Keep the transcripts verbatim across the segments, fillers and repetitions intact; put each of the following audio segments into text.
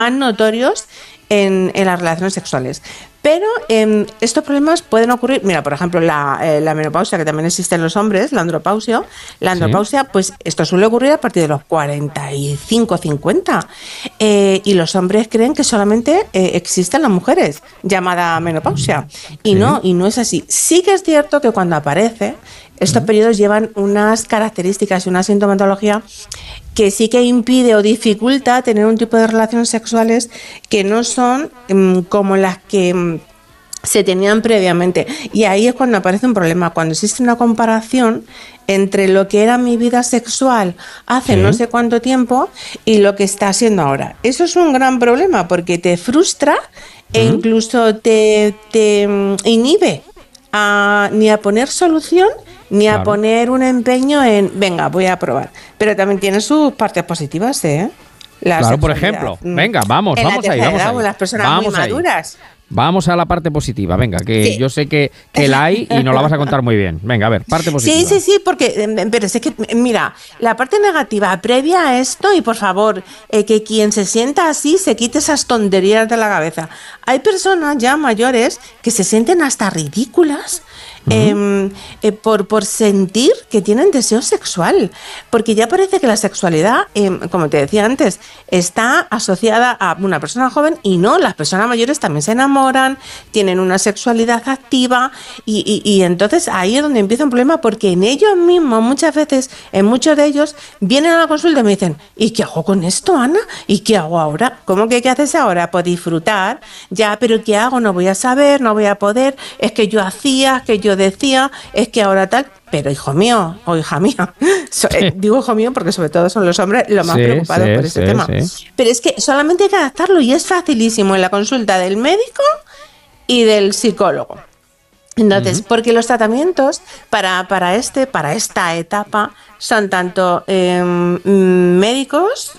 notorios en, en las relaciones sexuales. Pero eh, estos problemas pueden ocurrir, mira, por ejemplo, la, eh, la menopausia, que también existe en los hombres, la andropausia, la andropausia, sí. Pues esto suele ocurrir a partir de los cuarenta y cinco, cincuenta, eh, y los hombres creen que solamente eh, existen las mujeres, llamada menopausia, y sí. no, y no es así. Sí que es cierto que cuando aparece, estos uh-huh. periodos llevan unas características y una sintomatología que sí que impide o dificulta tener un tipo de relaciones sexuales que no son um, como las que um, se tenían previamente. Y ahí es cuando aparece un problema, cuando existe una comparación entre lo que era mi vida sexual hace sí. no sé cuánto tiempo y lo que está siendo ahora. Eso es un gran problema porque te frustra uh-huh. e incluso te, te um, inhibe a, ni a poner solución ni claro. a poner un empeño en, venga, voy a probar. Pero también tiene sus partes positivas, ¿eh? La claro, por ejemplo. Venga, vamos, en vamos la ahí, vamos edad, ahí. Las personas vamos muy maduras. Ahí. Vamos a la parte positiva, venga, que sí. yo sé que, que la hay y nos la vas a contar muy bien. Venga, a ver, parte positiva. Sí, sí, sí, porque, pero es que, mira, la parte negativa previa a esto, y por favor, eh, que quien se sienta así se quite esas tonterías de la cabeza. Hay personas ya mayores que se sienten hasta ridículas Uh-huh. eh, eh, por, por sentir que tienen deseo sexual, porque ya parece que la sexualidad, eh, como te decía antes, está asociada a una persona joven y no, las personas mayores también se enamoran, tienen una sexualidad activa y, y, y entonces ahí es donde empieza un problema, porque en ellos mismos muchas veces, en muchos de ellos, vienen a la consulta y me dicen, ¿y qué hago con esto, Ana? ¿Y qué hago ahora? ¿Cómo que qué haces ahora? Pues disfrutar, ya, pero ¿qué hago? No voy a saber, no voy a poder, es que yo hacía, es que yo decía, es que ahora tal, pero hijo mío o hija mía, so, eh, digo hijo mío porque sobre todo son los hombres los más sí, preocupados sí, por este sí, tema, sí. Pero es que solamente hay que adaptarlo y es facilísimo en la consulta del médico y del psicólogo. Entonces, uh-huh. porque los tratamientos para, para, este, para esta etapa son tanto eh, médicos,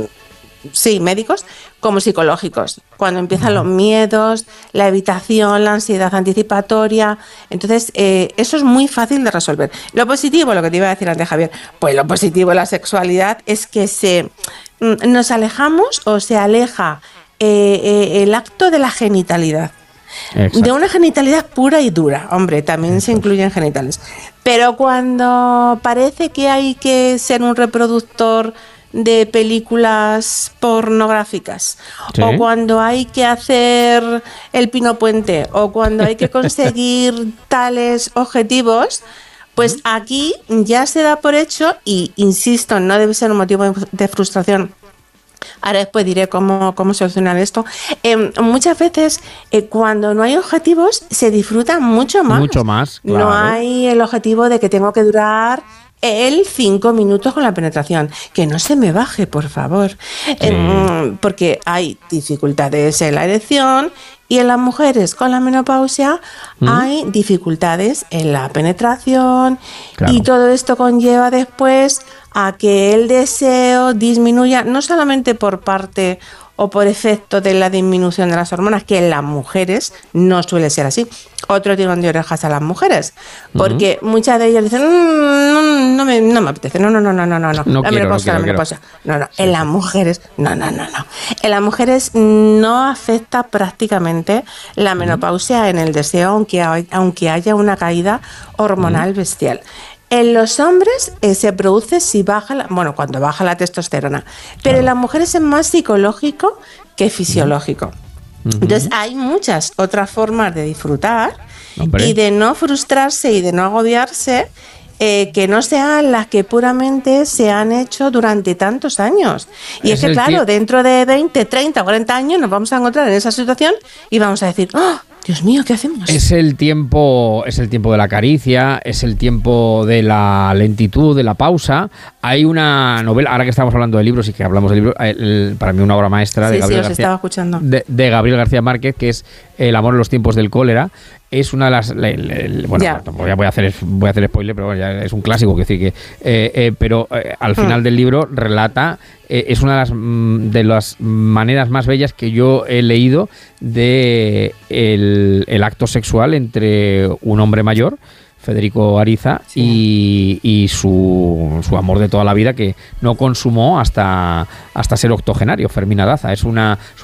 sí, médicos, como psicológicos, cuando empiezan los miedos, la evitación, la ansiedad anticipatoria. Entonces, eh, eso es muy fácil de resolver. Lo positivo, lo que te iba a decir antes, Javier, pues lo positivo de la sexualidad es que se nos alejamos o se aleja eh, eh, el acto de la genitalidad. Exacto. De una genitalidad pura y dura, hombre, también Exacto. se incluyen genitales. Pero cuando parece que hay que ser un reproductor de películas pornográficas, ¿sí? o cuando hay que hacer el Pino Puente, o cuando hay que conseguir tales objetivos, pues aquí ya se da por hecho, y insisto, no debe ser un motivo de frustración. Ahora después diré cómo, cómo solucionar esto. Eh, muchas veces eh, cuando no hay objetivos se disfruta mucho más. Mucho más, claro. No hay el objetivo de que tengo que durar el cinco minutos con la penetración. Que no se me baje, por favor. Sí. Eh, porque hay dificultades en la erección y en las mujeres con la menopausia ¿Mm? Hay dificultades en la penetración claro. y todo esto conlleva después a que el deseo disminuya, no solamente por parte o por efecto de la disminución de las hormonas, que en las mujeres no suele ser así. Otro tirón de orejas a las mujeres, porque uh-huh. muchas de ellas dicen, mmm, no, no, me, no me apetece, no, no, no, no, no, no, no, no la quiero, menopausia, no la menopausia. No, no, sí, en sí. las mujeres, no, no, no, no. En las mujeres no afecta prácticamente la menopausia uh-huh. en el deseo, aunque, hay, aunque haya una caída hormonal uh-huh. bestial. En los hombres eh, se produce si baja, la, bueno, cuando baja la testosterona, pero claro. en las mujeres es más psicológico que fisiológico. Uh-huh. Entonces hay muchas otras formas de disfrutar Hombre. y de no frustrarse y de no agobiarse eh, que no sean las que puramente se han hecho durante tantos años. Y es, es que claro, t- dentro de veinte, treinta, cuarenta años nos vamos a encontrar en esa situación y vamos a decir, ¡oh! Dios mío, ¿qué hacemos? Es el tiempo, es el tiempo de la caricia, es el tiempo de la lentitud, de la pausa. Hay una novela, ahora que estamos hablando de libros y que hablamos de libros, el, para mí una obra maestra de sí, Gabriel sí, os García, estaba escuchando. De, de Gabriel García Márquez, que es El amor en los tiempos del cólera. Es una de las, le, le, bueno, ya. voy a, voy a hacer, voy a hacer spoiler, pero bueno, ya es un clásico, que decir que, eh, eh, pero eh, al final mm. del libro relata. Es una de las, de las maneras más bellas que yo he leído de el, el acto sexual entre un hombre mayor Federico Ariza, sí. y, y su, su amor de toda la vida que no consumó hasta, hasta ser octogenario, Fermín Daza. Es una